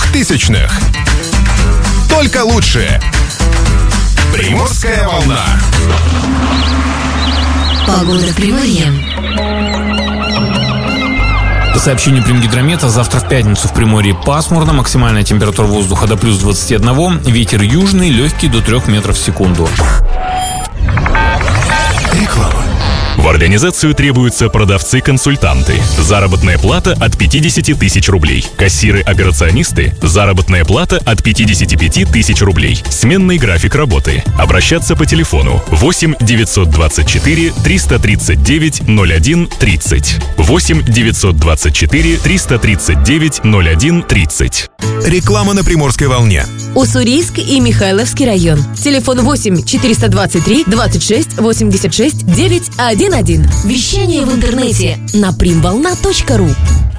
2000-х. Только лучшее. Приморская волна. Погода в Приморье. По сообщению Примгидромета, завтра в пятницу в Приморье пасмурно, максимальная температура воздуха до плюс 21, ветер южный, легкий до 3 метров в секунду. Реклама. В организацию требуются продавцы-консультанты. Заработная плата от 50 тысяч рублей. Кассиры-операционисты. Заработная плата от 55 тысяч рублей. Сменный график работы. Обращаться по телефону 8 924 339 01 30. 8 924 339 01 30. Реклама на Приморской волне. Уссурийск и Михайловский район. Телефон 8 423 26 86 911. Вещание в интернете на primvolna.ru.